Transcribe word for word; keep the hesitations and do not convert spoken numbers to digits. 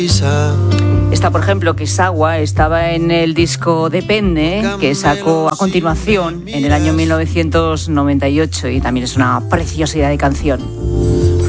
Esta, por ejemplo, que es Agua, estaba en el disco Depende, que sacó a continuación en el año mil novecientos noventa y ocho, y también es una preciosidad de canción.